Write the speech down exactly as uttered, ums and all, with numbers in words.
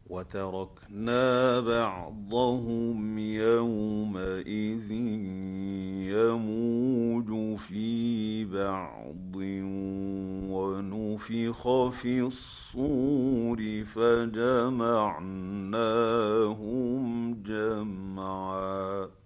وتركنا بعضهم يومئذ يموج في بعض ونفخ في الصور فجمعناهم جمعا